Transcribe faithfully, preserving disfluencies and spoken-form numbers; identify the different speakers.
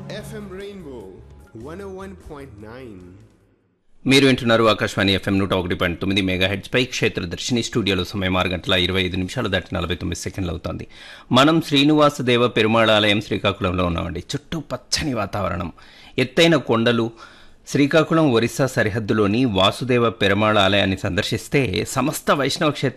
Speaker 1: F M Rainbow one ఓ one point nine.
Speaker 2: మీరు వింటున్నారు Akashvani FM నూట ఒకటి పాయింట్ తొమ్మిది మెగా హెడ్స్ పై క్షేత్రదర్శిని. స్టూడియోలో సమయం ఆరు గంటల ఇరవై ఐదు నిమిషాలు దాటి నలభై తొమ్మిది సెకండ్లు అవుతోంది. మనం శ్రీనివాసదేవ పెరుమాళాలయం శ్రీకాకుళంలో ఉన్నామండి. చుట్టూ పచ్చని వాతావరణం, ఎత్తైన కొండలు. శ్రీకాకుళం ఒరిస్సా సరిహద్దులోని వాసుదేవ పెరుమాళ ఆలయాన్ని సందర్శిస్తే సమస్త వైష్ణవ క్షేత్ర